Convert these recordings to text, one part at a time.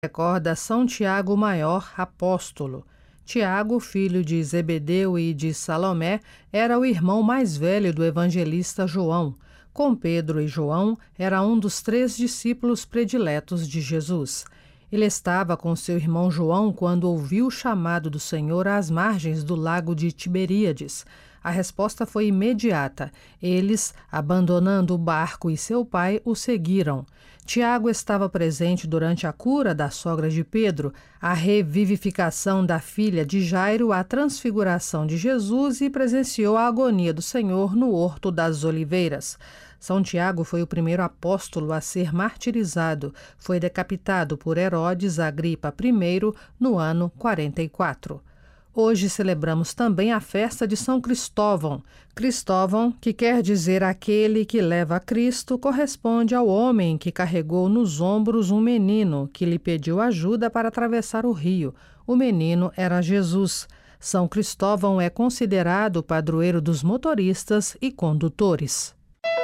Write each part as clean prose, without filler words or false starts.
recorda São Tiago Maior, apóstolo. Tiago, filho de Zebedeu e de Salomé, era o irmão mais velho do evangelista João. Com Pedro e João, era um dos 3 discípulos prediletos de Jesus. Ele estava com seu irmão João quando ouviu o chamado do Senhor às margens do lago de Tiberíades. A resposta foi imediata. Eles, abandonando o barco e seu pai, o seguiram. Tiago estava presente durante a cura da sogra de Pedro, a revivificação da filha de Jairo, a transfiguração de Jesus e presenciou a agonia do Senhor no Horto das Oliveiras. São Tiago foi o primeiro apóstolo a ser martirizado. Foi decapitado por Herodes Agripa I no ano 44. Hoje celebramos também a festa de São Cristóvão. Cristóvão, que quer dizer aquele que leva a Cristo, corresponde ao homem que carregou nos ombros um menino que lhe pediu ajuda para atravessar o rio. O menino era Jesus. São Cristóvão é considerado o padroeiro dos motoristas e condutores.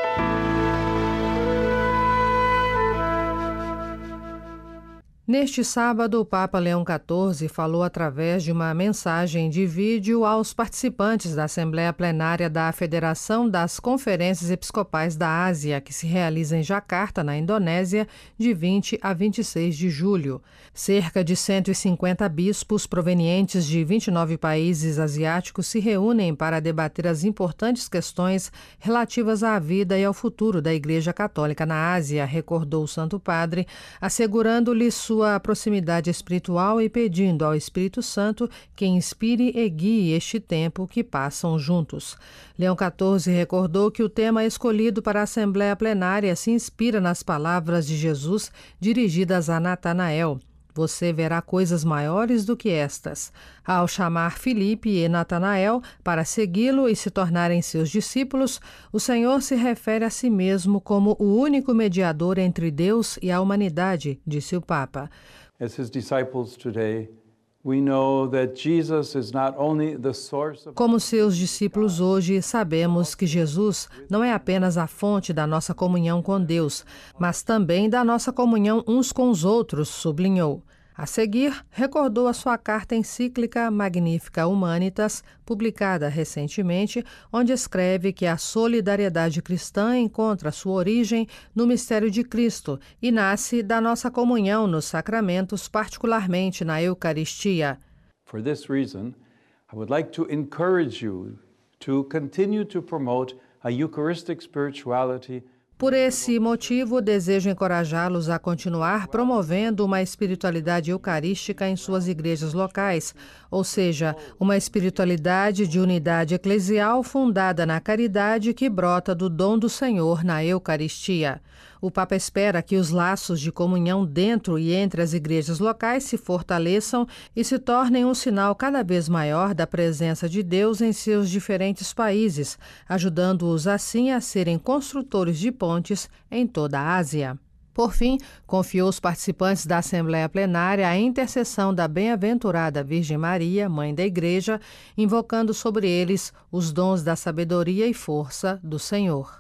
Neste sábado, o Papa Leão XIV falou através de uma mensagem de vídeo aos participantes da Assembleia Plenária da Federação das Conferências Episcopais da Ásia, que se realiza em Jacarta, na Indonésia, de 20 a 26 de julho. Cerca de 150 bispos provenientes de 29 países asiáticos se reúnem para debater as importantes questões relativas à vida e ao futuro da Igreja Católica na Ásia, recordou o Santo Padre, assegurando-lhe sua proximidade espiritual e pedindo ao Espírito Santo que inspire e guie este tempo que passam juntos. Leão XIV recordou que o tema escolhido para a Assembleia Plenária se inspira nas palavras de Jesus dirigidas a Natanael. Você verá coisas maiores do que estas. Ao chamar Filipe e Natanael para segui-lo e se tornarem seus discípulos, o Senhor se refere a si mesmo como o único mediador entre Deus e a humanidade, disse o Papa. As his disciples today, we know that Jesus is not only the source of... Como seus discípulos hoje, sabemos que Jesus não é apenas a fonte da nossa comunhão com Deus, mas também da nossa comunhão uns com os outros, sublinhou. A seguir, recordou a sua carta encíclica Magnificat Humanitas, publicada recentemente, onde escreve que a solidariedade cristã encontra sua origem no mistério de Cristo e nasce da nossa comunhão nos sacramentos, particularmente na Eucaristia. For this reason, I would like to encourage you to continue to promote a Eucharistic spirituality. Por esse motivo, desejo encorajá-los a continuar promovendo uma espiritualidade eucarística em suas igrejas locais, ou seja, uma espiritualidade de unidade eclesial fundada na caridade que brota do dom do Senhor na Eucaristia. O Papa espera que os laços de comunhão dentro e entre as igrejas locais se fortaleçam e se tornem um sinal cada vez maior da presença de Deus em seus diferentes países, ajudando-os assim a serem construtores de pontes em toda a Ásia. Por fim, confiou aos participantes da Assembleia Plenária a intercessão da bem-aventurada Virgem Maria, Mãe da Igreja, invocando sobre eles os dons da sabedoria e força do Senhor.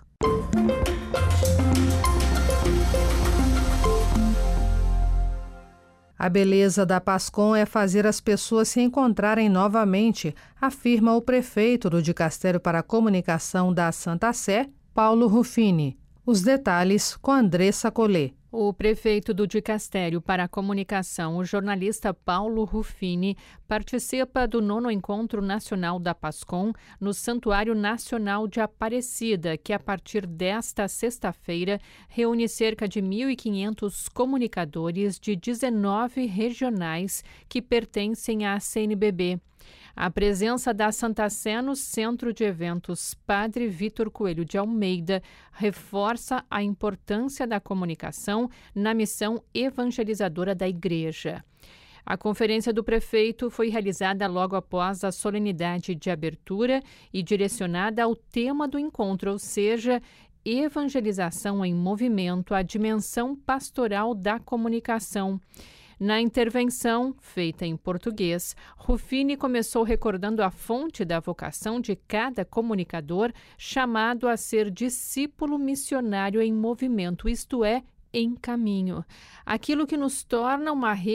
A beleza da PASCOM é fazer as pessoas se encontrarem novamente, afirma o prefeito do Dicastério para a Comunicação da Santa Sé, Paulo Ruffini. Os detalhes com Andressa Collet. O prefeito do Dicastério para a Comunicação, o jornalista Paulo Ruffini, participa do 9º Encontro Nacional da PASCOM no Santuário Nacional de Aparecida, que a partir desta sexta-feira reúne cerca de 1.500 comunicadores de 19 regionais que pertencem à CNBB. A presença da Santa Sé no Centro de Eventos Padre Vitor Coelho de Almeida reforça a importância da comunicação na missão evangelizadora da Igreja. A conferência do prefeito foi realizada logo após a solenidade de abertura e direcionada ao tema do encontro, ou seja, evangelização em movimento, a dimensão pastoral da comunicação. Na intervenção, feita em português, Ruffini começou recordando a fonte da vocação de cada comunicador chamado a ser discípulo missionário em movimento, isto é, em caminho. Aquilo que nos torna uma rede